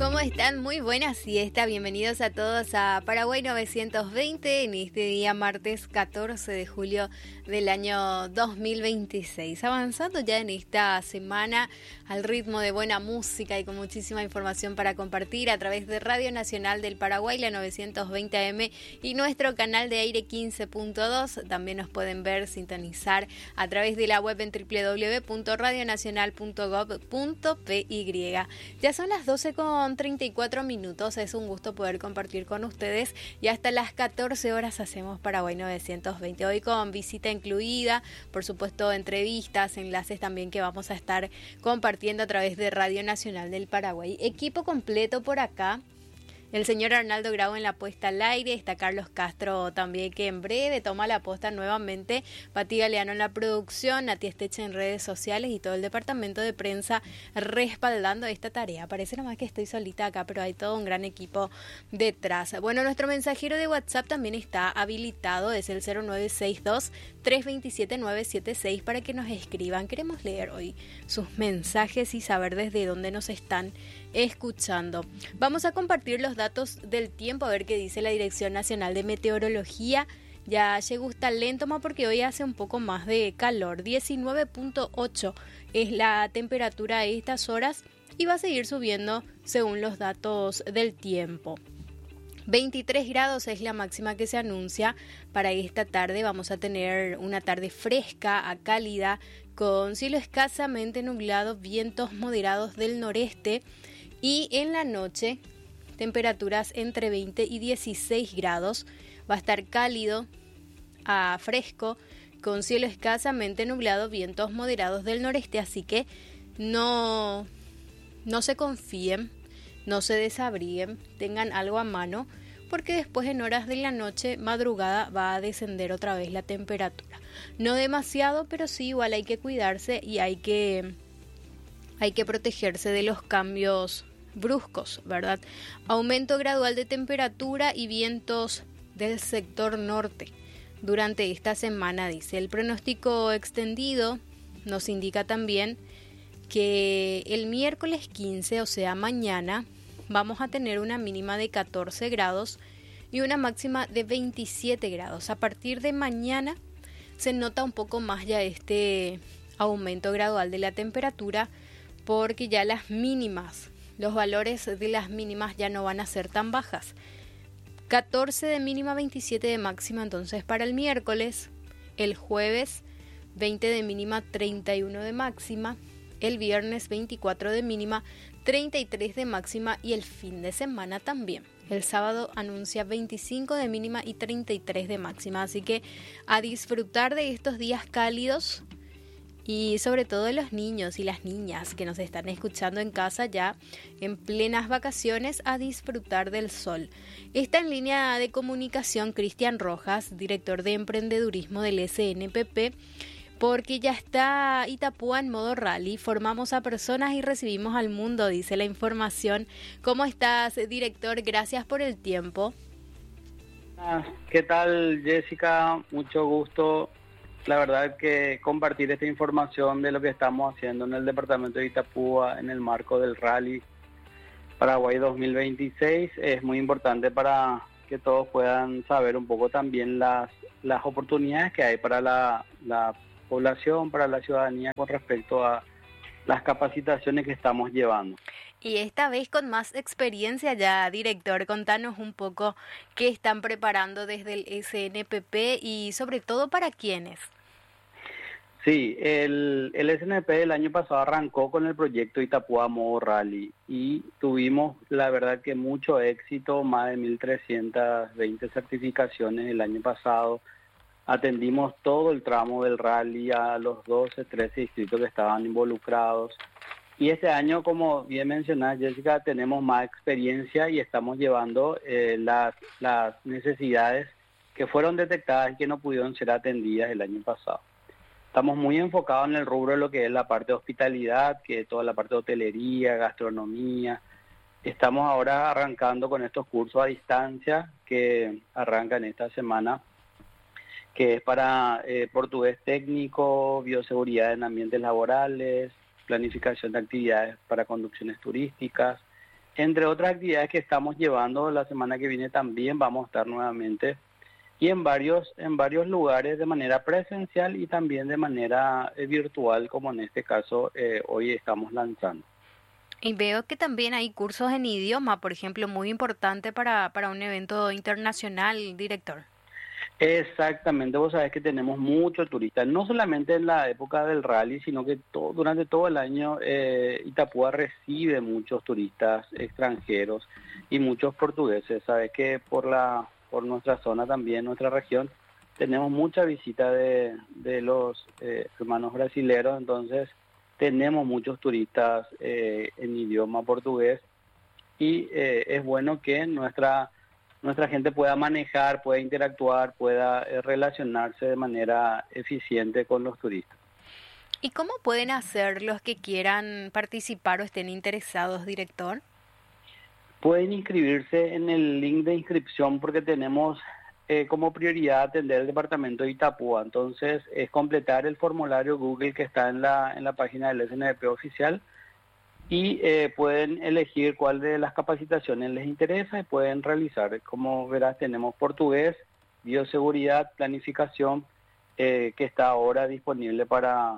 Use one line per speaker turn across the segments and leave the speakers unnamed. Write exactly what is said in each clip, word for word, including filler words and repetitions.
¿Cómo están? Muy buena siesta. Bienvenidos a todos a Paraguay novecientos veinte en este día martes catorce de julio del año dos mil veintiséis. Avanzando ya en esta semana al ritmo de buena música y con muchísima información para compartir a través de Radio Nacional del Paraguay, la novecientos veinte A M y nuestro canal de aire quince punto dos. También nos pueden ver, sintonizar a través de la web en doble u doble u doble u punto radio nacional punto gob punto pe y. Ya son las doce con treinta y cuatro minutos, es un gusto poder compartir con ustedes y hasta las catorce horas hacemos Paraguay novecientos veinte, hoy con visita incluida, por supuesto entrevistas, enlaces también que vamos a estar compartiendo a través de Radio Nacional del Paraguay. Equipo completo por acá. El señor Arnaldo Grau en la puesta al aire, está Carlos Castro también que en breve toma la posta nuevamente, Pati Galeano en la producción, Nati Esteche en redes sociales y todo el departamento de prensa respaldando esta tarea. Parece nomás que estoy solita acá, pero hay todo un gran equipo detrás. Bueno, nuestro mensajero de WhatsApp también está habilitado, es el cero nueve seis dos, tres dos siete, nueve siete seis para que nos escriban. Queremos leer hoy sus mensajes y saber desde dónde nos están escuchando. Vamos a compartir los datos del tiempo, a ver qué dice la Dirección Nacional de Meteorología. Ya llegó Talentoma porque hoy hace un poco más de calor. diecinueve punto ocho es la temperatura a estas horas y va a seguir subiendo según los datos del tiempo. veintitrés grados es la máxima que se anuncia para esta tarde. Vamos a tener una tarde fresca a cálida con cielo escasamente nublado, vientos moderados del noreste y en la noche temperaturas entre veinte y dieciséis grados. Va a estar cálido a fresco con cielo escasamente nublado, vientos moderados del noreste, así que no, no se confíen, no se desabriguen, tengan algo a mano, porque después en horas de la noche, madrugada, va a descender otra vez la temperatura. No demasiado, pero sí igual hay que cuidarse y hay que, hay que protegerse de los cambios bruscos, ¿verdad? Aumento gradual de temperatura y vientos del sector norte durante esta semana, dice. El pronóstico extendido nos indica también que el miércoles quince, o sea mañana, vamos a tener una mínima de catorce grados y una máxima de veintisiete grados. A partir de mañana se nota un poco más ya este aumento gradual de la temperatura porque ya las mínimas, los valores de las mínimas ya no van a ser tan bajas. catorce de mínima, veintisiete de máxima entonces para el miércoles, el jueves veinte de mínima, treinta y uno de máxima, el viernes veinticuatro de mínima, treinta y tres de máxima y el fin de semana también. El sábado anuncia veinticinco de mínima y treinta y tres de máxima, así que a disfrutar de estos días cálidos y sobre todo de los niños y las niñas que nos están escuchando en casa ya en plenas vacaciones, a disfrutar del sol. Está en línea de comunicación Cristian Rojas, director de emprendedurismo del S N P P, porque ya está Itapúa en modo rally. Formamos a personas y recibimos al mundo, dice la información. ¿Cómo estás, director? Gracias por el tiempo.
¿Qué tal, Jessica? Mucho gusto. La verdad que compartir esta información de lo que estamos haciendo en el departamento de Itapúa en el marco del Rally Paraguay dos mil veintiséis es muy importante para que todos puedan saber un poco también las, las oportunidades que hay para la, la población, para la ciudadanía con respecto a las capacitaciones que estamos llevando.
Y esta vez con más experiencia ya, director, contanos un poco qué están preparando desde el S N P P y sobre todo para quiénes.
Sí, el, el S N P P el año pasado arrancó con el proyecto Itapúa Modo Rally y tuvimos la verdad que mucho éxito, más de mil trescientas veinte certificaciones el año pasado. Atendimos todo el tramo del rally a los doce, trece distritos que estaban involucrados. Y este año, como bien mencionás, Jessica, tenemos más experiencia y estamos llevando eh, las, las necesidades que fueron detectadas y que no pudieron ser atendidas el año pasado. Estamos muy enfocados en el rubro de lo que es la parte de hospitalidad, que es toda la parte de hotelería, gastronomía. Estamos ahora arrancando con estos cursos a distancia que arrancan esta semana, que es para eh, portugués técnico, bioseguridad en ambientes laborales, planificación de actividades para conducciones turísticas, Entre otras actividades que estamos llevando, la semana que viene también vamos a estar nuevamente y en varios, en varios lugares de manera presencial y también de manera eh, virtual, como en este caso eh, hoy estamos lanzando.
Y veo que también hay cursos en idioma, por ejemplo, muy importante para, para un evento internacional, director.
Exactamente, vos sabés que tenemos muchos turistas, no solamente en la época del rally, sino que todo, durante todo el año eh, Itapúa recibe muchos turistas extranjeros y muchos portugueses. Sabés que por la por nuestra zona también, nuestra región, tenemos mucha visita de, de los eh, hermanos brasileros, entonces tenemos muchos turistas eh, en idioma portugués y eh, es bueno que nuestra nuestra gente pueda manejar, pueda interactuar, pueda eh, relacionarse de manera eficiente con los turistas.
¿Y cómo pueden hacer los que quieran participar o estén interesados, director?
Pueden inscribirse en el link de inscripción porque tenemos eh, como prioridad atender el departamento de Itapúa. Entonces es completar el formulario Google que está en la, en la página del S N P oficial. Y eh, pueden elegir cuál de las capacitaciones les interesa y pueden realizar. Como verás, tenemos portugués, bioseguridad, planificación, eh, que está ahora disponible para,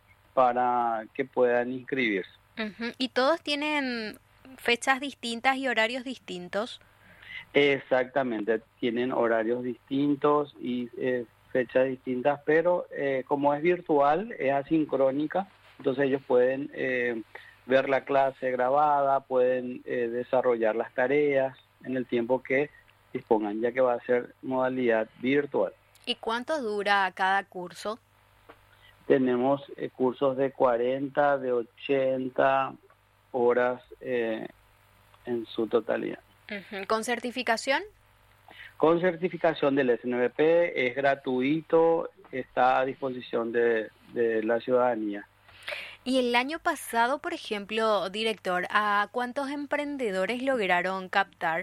para que puedan inscribirse.
Uh-huh. ¿Y todos tienen fechas distintas y horarios distintos?
Exactamente, tienen horarios distintos y eh, fechas distintas, pero eh, como es virtual, es asincrónica, entonces ellos pueden... Eh, ver la clase grabada, pueden eh, desarrollar las tareas en el tiempo que dispongan, ya que va a ser modalidad virtual.
¿Y cuánto dura cada curso?
Tenemos eh, cursos de cuarenta, de ochenta horas eh, en su totalidad.
Uh-huh. ¿Con certificación?
Con certificación del S N B P, es gratuito, está a disposición de, de la ciudadanía.
Y el año pasado, por ejemplo, director, ¿a cuántos emprendedores lograron captar?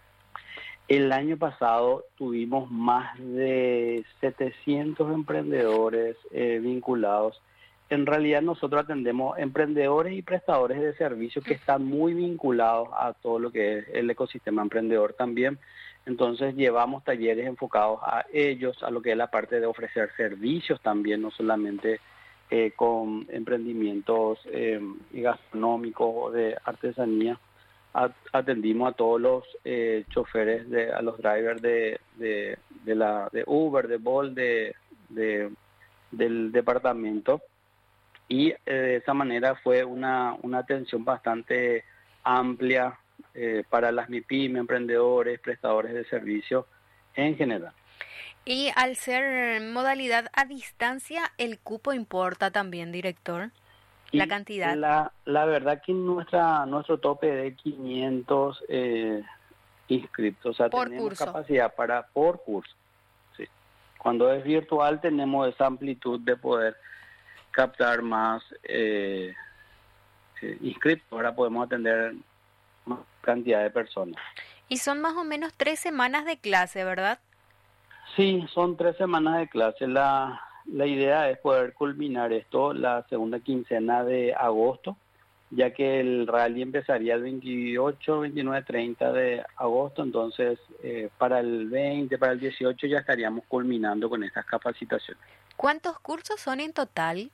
El año pasado tuvimos más de setecientos emprendedores eh, vinculados. En realidad nosotros atendemos emprendedores y prestadores de servicios que están muy vinculados a todo lo que es el ecosistema emprendedor también. Entonces llevamos talleres enfocados a ellos, a lo que es la parte de ofrecer servicios también, no solamente Eh, con emprendimientos eh, gastronómicos o de artesanía. Atendimos a todos los eh, choferes, de, a los drivers de, de, de, la, de Uber, de Bolt, de, de, del departamento. Y eh, de esa manera fue una, una atención bastante amplia eh, para las MIPYME, emprendedores, prestadores de servicios en general.
Y al ser modalidad a distancia, ¿el cupo importa también, director? La
y
cantidad.
La, la verdad que nuestra nuestro tope de quinientos eh, inscritos, o sea,
por
tenemos
curso.
capacidad para por curso. Sí. Cuando es virtual tenemos esa amplitud de poder captar más eh, eh, inscritos. Ahora podemos atender más cantidad de personas.
Y son más o menos tres semanas de clase, ¿verdad?
Sí, son tres semanas de clase. La, la idea es poder culminar esto la segunda quincena de agosto, ya que el rally empezaría el veintiocho, veintinueve, treinta de agosto, entonces eh, para el veinte, para el dieciocho ya estaríamos culminando con estas capacitaciones.
¿Cuántos cursos son en total?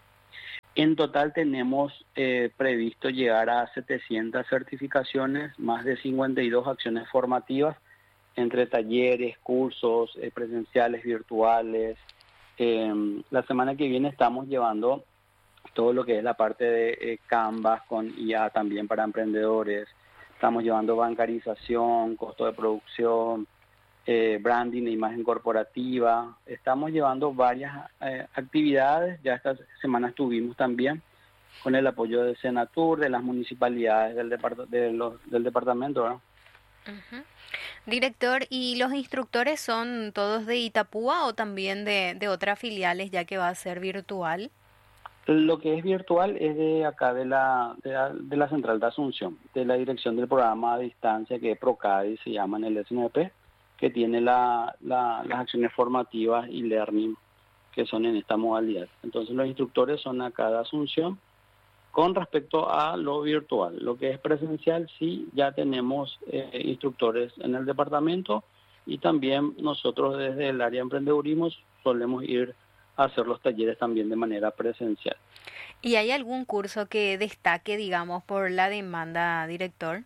En total tenemos eh, previsto llegar a setecientas certificaciones, más de cincuenta y dos acciones formativas, entre talleres, cursos eh, presenciales, virtuales. Eh, la semana que viene estamos llevando todo lo que es la parte de eh, Canvas con I A también para emprendedores. Estamos llevando bancarización, costo de producción, eh, branding e imagen corporativa. Estamos llevando varias eh, actividades. Ya esta semana estuvimos también con el apoyo de Senatur, de las municipalidades del, depart- de los, del departamento, ¿verdad?
Uh-huh. Director, ¿y los instructores son todos de Itapúa o también de, de otras filiales, ya que va a ser virtual?
Lo que es virtual es de acá, de la, de la, de la Central de Asunción, de la dirección del programa a distancia que es PROCADI, se llama en el S N P, que tiene la, la, las acciones formativas y learning que son en esta modalidad. Entonces los instructores son acá de Asunción, con respecto a lo virtual. Lo que es presencial, sí, ya tenemos eh, instructores en el departamento y también nosotros desde el área de emprendedurismo solemos ir a hacer los talleres también de manera presencial.
¿Y hay algún curso que destaque, digamos, por la demanda, director?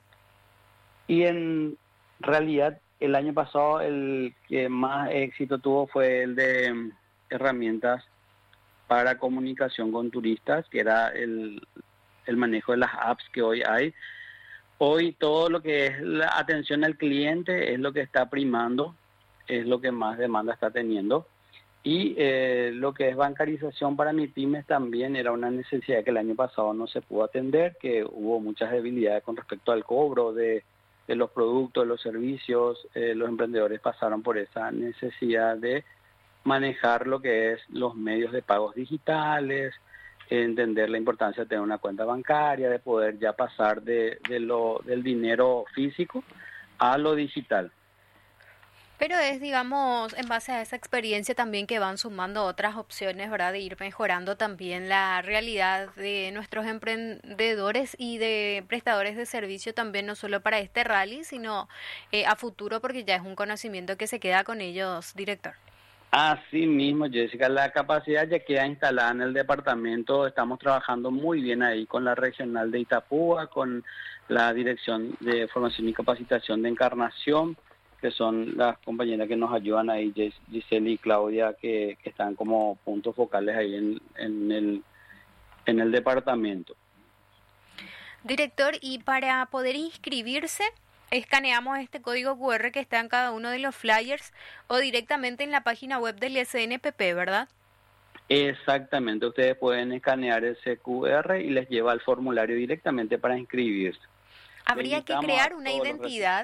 Y en realidad, el año pasado el que más éxito tuvo fue el de mm, herramientas para comunicación con turistas, que era el, el manejo de las apps que hoy hay. Hoy todo lo que es la atención al cliente es lo que está primando, es lo que más demanda está teniendo. Y eh, lo que es bancarización para MIPYMES también era una necesidad que el año pasado no se pudo atender, que hubo muchas debilidades con respecto al cobro de, de los productos, de los servicios. Eh, los emprendedores pasaron por esa necesidad de manejar lo que es los medios de pagos digitales, entender la importancia de tener una cuenta bancaria, de poder ya pasar de, de lo, del dinero físico a lo digital.
Pero es, digamos, en base a esa experiencia también que van sumando otras opciones, ¿verdad? De ir mejorando también la realidad de nuestros emprendedores y de prestadores de servicio también, no solo para este rally, sino eh, a futuro, porque ya es un conocimiento que se queda con ellos, director.
Así mismo, Jessica, la capacidad ya queda instalada en el departamento. Estamos trabajando muy bien ahí con la regional de Itapúa, con la Dirección de Formación y Capacitación de Encarnación, que son las compañeras que nos ayudan ahí, Giselle y Claudia, que, que están como puntos focales ahí en, en, el, en el departamento.
Director, y para poder inscribirse, escaneamos este código cu erre que está en cada uno de los flyers o directamente en la página web del ese ene pe pe, ¿verdad?
Exactamente, ustedes pueden escanear ese cu erre y les lleva al formulario directamente para inscribirse.
¿Habría que crear una identidad?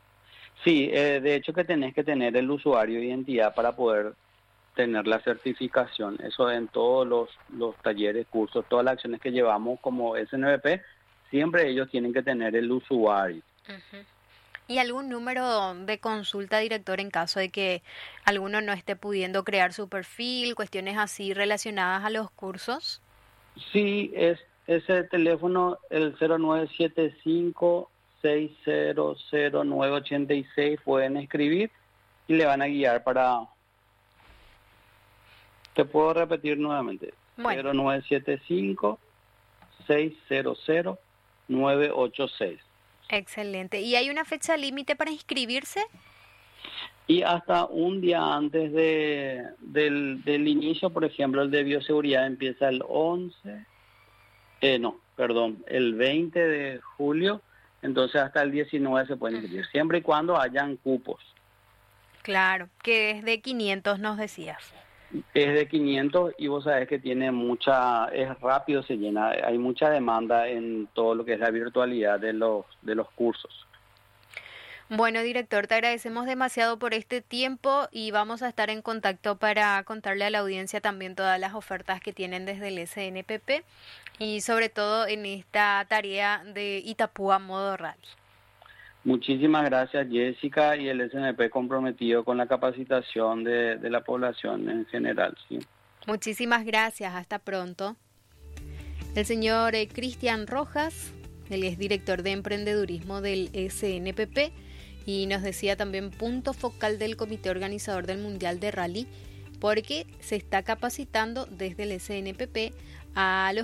Sí, eh, de hecho que tenés que tener el usuario de identidad para poder tener la certificación. Eso en todos los, los talleres, cursos, todas las acciones que llevamos como ese ene pe pe, siempre ellos tienen que tener el usuario.
Uh-huh. ¿Y algún número de consulta, director, en caso de que alguno no esté pudiendo crear su perfil, cuestiones así relacionadas a los cursos?
Sí, es ese teléfono, el cero nueve siete cinco, seis cero cero, nueve ocho seis, pueden escribir y le van a guiar para... Te puedo repetir nuevamente. Bueno. cero nueve siete cinco, seis cero cero, nueve ocho seis.
Excelente. ¿Y hay una fecha límite para inscribirse?
Y hasta un día antes de, del, del inicio, por ejemplo, el de bioseguridad empieza el once, eh, no, perdón, el veinte de julio, entonces hasta el diecinueve se pueden inscribir, uh-huh. siempre y cuando hayan cupos.
Claro, que es de quinientos, nos decías.
Es de quinientos y vos sabés que tiene mucha, es rápido, se llena, hay mucha demanda en todo lo que es la virtualidad de los, de los cursos.
Bueno, director, te agradecemos demasiado por este tiempo y vamos a estar en contacto para contarle a la audiencia también todas las ofertas que tienen desde el ese ene pe pe y sobre todo en esta tarea de Itapúa Modo Rally.
Muchísimas gracias, Jessica, y el ese ene pe comprometido con la capacitación de, de la población en general. ¿sí?
Muchísimas gracias, hasta pronto. El señor eh, Cristian Rojas, él es director de emprendedurismo del ese ene pe pe y nos decía también punto focal del comité organizador del Mundial de Rally, porque se está capacitando desde el ese ene pe pe a los